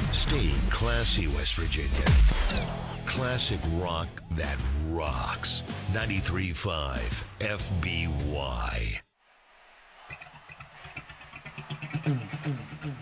Stay classy, West Virginia. Classic rock that rocks. 93.5 FBY.